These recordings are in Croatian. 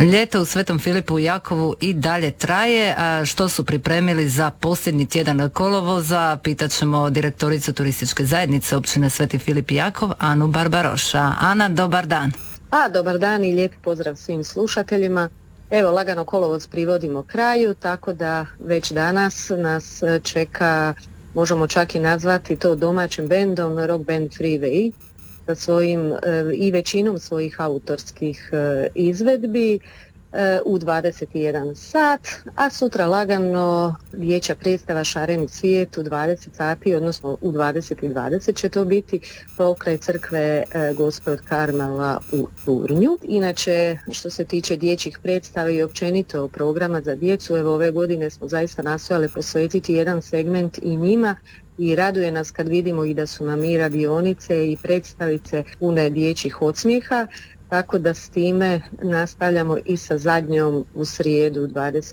Ljeto u Svetom Filipu i Jakovu i dalje traje, a što su pripremili za posljednji tjedan kolovoza, pitat ćemo direktoricu turističke zajednice općine Sveti Filip i Jakov, Anu Barbaroša. Ana, dobar dan. Dobar dan i lijep pozdrav svim slušateljima. Evo, lagano kolovoz privodimo kraju, tako da već danas nas čeka, možemo čak i nazvati to domaćim bendom, rock band Freeway, sa svojim i većinom svojih autorskih izvedbi u 21 sat, a sutra lagano dječja predstava Šareni svijet u 20 sati, odnosno u 20:20 će to biti pokraj crkve Gospe od Karmela u Turnju. Inače, što se tiče dječjih predstava i općenito programa za djecu, evo ove godine smo zaista nastojali posvetiti jedan segment i njima, i raduje nas kad vidimo i da su nam i radionice i predstavice pune dječjih odsmijeha, tako da s time nastavljamo i sa zadnjom u srijedu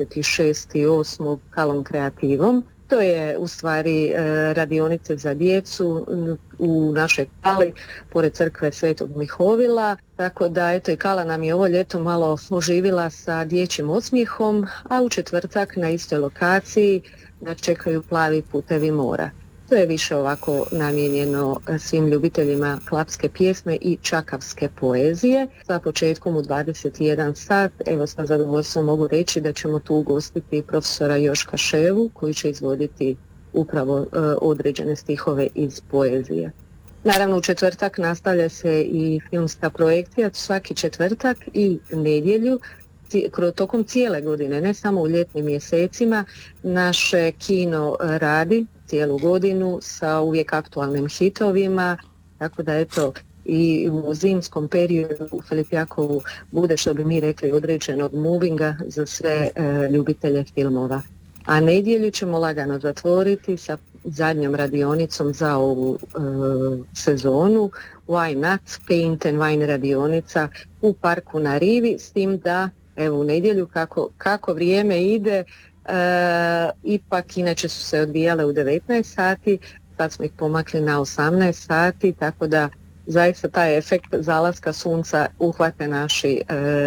26.8. Kalom kreativom. To je u stvari radionice za djecu u našoj Kali, pored crkve Svetog Mihovila, tako da eto i Kala nam je ovo ljeto malo oživila sa dječjim odsmijehom, a u četvrtak na istoj lokaciji nas čekaju Plavi putevi mora. To je više ovako namijenjeno svim ljubiteljima klapske pjesme i čakavske poezije. Sa početkom u 21 sat, evo sa zadovoljstvom mogu reći da ćemo tu ugostiti profesora Joška Ševu koji će izvoditi upravo određene stihove iz poezije. Naravno u četvrtak nastavlja se i filmska projekcija svaki četvrtak i nedjelju. Tokom cijele godine, ne samo u ljetnim mjesecima, naše kino radi cijelu godinu sa uvijek aktualnim hitovima, tako da eto i u zimskom periodu u Filip Jakovu bude, što bi mi rekli, određenog movinga za sve ljubitelje filmova. A nedjelju ćemo lagano zatvoriti sa zadnjom radionicom za ovu sezonu, Why Not, Paint and Wine radionica u parku na Rivi, s tim da evo u nedjelju kako vrijeme ide, ipak inače su se odvijale u 19 sati, sad smo ih pomakli na 18 sati, tako da zaista taj efekt zalaska sunca uhvate naši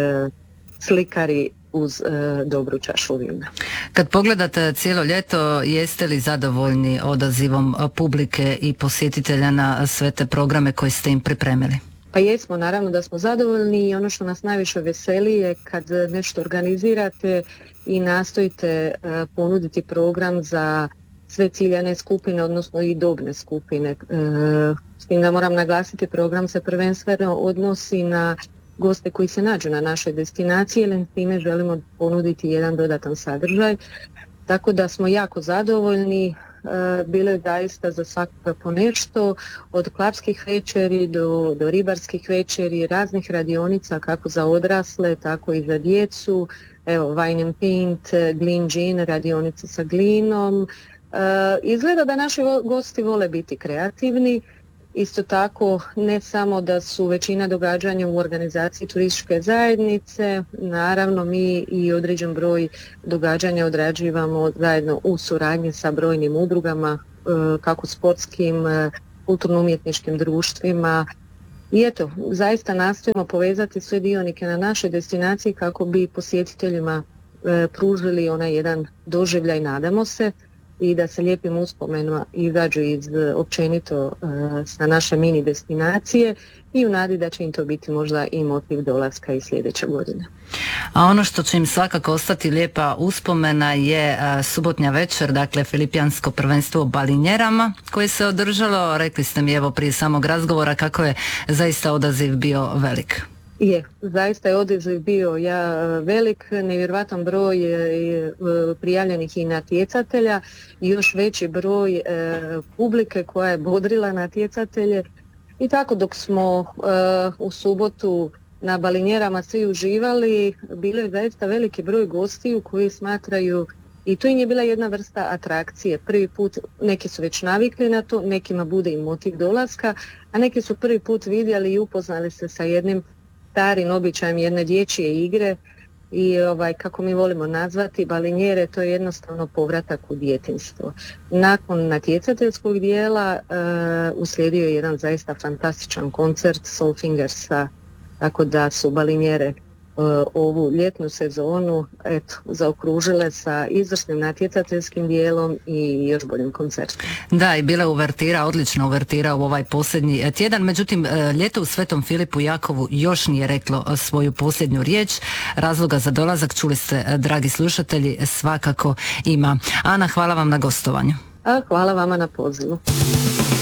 slikari uz dobru čašu vina. Kad pogledate cijelo ljeto, jeste li zadovoljni odazivom publike i posjetitelja na sve te programe koje ste im pripremili? Pa jesmo, naravno da smo zadovoljni i ono što nas najviše veseli je kad nešto organizirate i nastojite ponuditi program za sve ciljane skupine, odnosno i dobne skupine. S tim da moram naglasiti, program se prvenstveno odnosi na goste koji se nađu na našoj destinaciji, jer s time želimo ponuditi jedan dodatan sadržaj. Tako da smo jako zadovoljni. Bilo je zaista za svakoga po nešto, od klapskih večeri do ribarskih večeri, raznih radionica kako za odrasle, tako i za djecu. Evo, Wine and Paint, Glin Gin, radionica sa glinom. Izgleda da naši gosti vole biti kreativni. Isto tako, ne samo da su većina događanja u organizaciji turističke zajednice, naravno mi i određen broj događanja odrađivamo zajedno u suradnji sa brojnim udrugama, kako sportskim, kulturno-umjetničkim društvima. I eto, zaista nastojimo povezati sve dionike na našoj destinaciji kako bi posjetiteljima pružili onaj jedan doživljaj, nadamo se, i da se lijepim uspomenima izađu iz općenito sa naše mini destinacije i u nadi da će im to biti možda i motiv dolaska i sljedeće godine. A ono što će im svakako ostati lijepa uspomena je subotnja večer, dakle Filipijansko prvenstvo u balinjerama koje se održalo. Rekli ste mi evo prije samog razgovora kako je zaista odaziv bio velik. Je, zaista je odaziv bio velik, nevjerojatan broj prijavljenih i natjecatelja i još veći broj publike koja je bodrila natjecatelje. I tako dok smo u subotu na balinjerama svi uživali, bilo je zaista veliki broj gostiju koji smatraju, i to im je bila jedna vrsta atrakcije. Prvi put, neki su već navikli na to, nekima bude i motiv dolaska, a neki su prvi put vidjeli i upoznali se sa jednim starim običajem jedne dječje igre i kako mi volimo nazvati balinjere, to je jednostavno povratak u djetinjstvo. Nakon natjecateljskog dijela uslijedio je jedan zaista fantastičan koncert Soul Fingersa, tako da su balinjere ovu ljetnu sezonu zaokružile sa izvrsnim natjecateljskim dijelom i još boljim koncertom. Da, i bila je uvertira, odlična uvertira u ovaj posljednji tjedan, međutim ljeto u Svetom Filipu Jakovu još nije reklo svoju posljednju riječ. Razloga za dolazak, čuli ste dragi slušatelji, svakako ima. Ana, hvala vam na gostovanju. Hvala vama na pozivu.